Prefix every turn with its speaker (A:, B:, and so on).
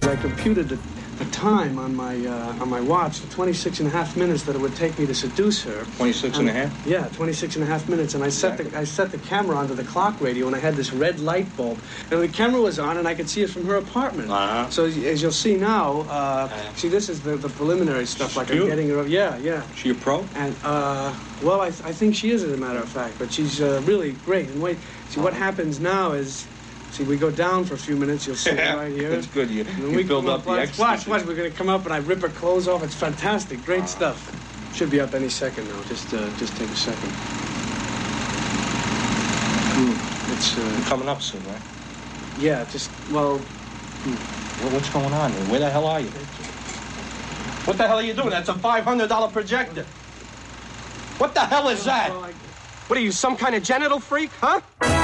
A: I computed the time on my watch, the 26 and a half minutes that it would take me to seduce her.
B: 26 and a half?
A: Yeah, 26 and a half minutes. And I set the camera onto the clock radio, and I had this red light bulb. And the camera was on, and I could see it from her apartment.
B: Uh-huh.
A: So as you'll see now, see, this is the preliminary stuff. Like I'm getting her. Yeah.
B: She a pro?
A: And well, I think she is, as a matter of fact. But she's really great. And wait, see, what happens now is. See, we go down for a few minutes. You'll see it right here.
B: It's good. You
A: we
B: build up the ecstasy.
A: Watch. We're going to come up, and I rip her clothes off. It's fantastic. Great stuff. Should be up any second now. Just take a second. It's
B: coming up soon, right?
A: Yeah, well,
B: what's going on? Where the hell are you? What the hell are you doing? That's a $500 projector. What the hell is that?
C: What are you, some kind of genital freak, huh?